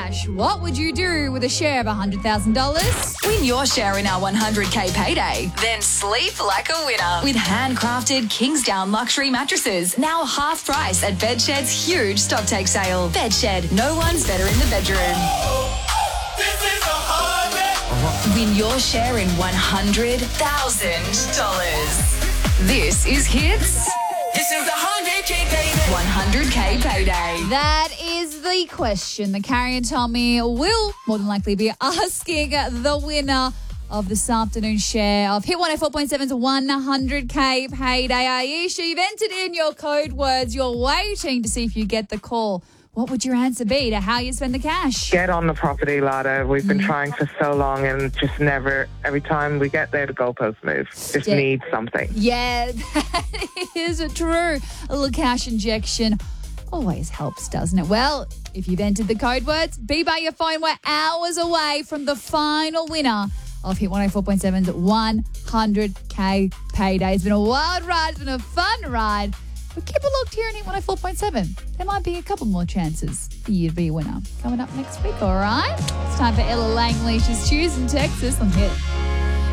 cash. What would you do with a share of $100,000? Win your share in our 100K payday. Then sleep like a winner with handcrafted Kingsdown luxury mattresses. Now half price at Bedshed's huge stocktake sale. Bedshed, no one's better in the bedroom. Win your share in $100,000. This is Hits. This is the 100K payday. 100K payday. That is the question that Carrie and Tommy will more than likely be asking the winner of this afternoon's share of Hit 104.7's 100K payday. Aisha, you've entered in your code words. You're waiting to see if you get the call. What would your answer be to how you spend the cash? Get on the property ladder. We've been trying for so long and just never, every time we get there, the goalposts move. Just need something. Yeah, that is true. A little cash injection always helps, doesn't it? Well, if you've entered the code words, be by your phone. We're hours away from the final winner of Hit 104.7's 100K payday. It's been a wild ride. It's been a fun ride. But keep it locked here in Hit 104.7. There might be a couple more chances for you to be a winner coming up next week, all right? It's time for Ella Langley. She's Tuesday in Texas on Hit.